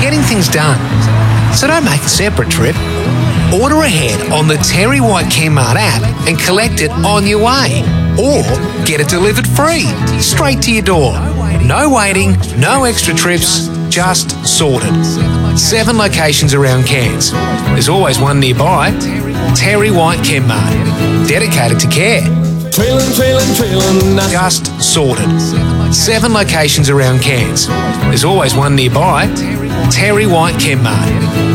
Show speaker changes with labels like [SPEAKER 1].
[SPEAKER 1] getting things done. So don't make a separate trip. Order ahead on the Terry White Chemmart app and collect it on your way. Or get it delivered free, straight to your door. No waiting, no extra trips, just sorted. 7 locations around Cairns. There's always one nearby. Terry White Chemmart, dedicated to care. Just sorted. 7 locations around Cairns. There's always one nearby. Terry White Chemmart.